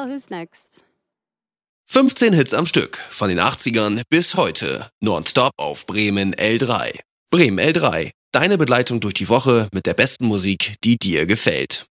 Well, who's next? 15 Hits am Stück, von den 80ern bis heute, nonstop auf Bremen L3. Bremen L3, deine Begleitung durch die Woche mit der besten Musik, die dir gefällt.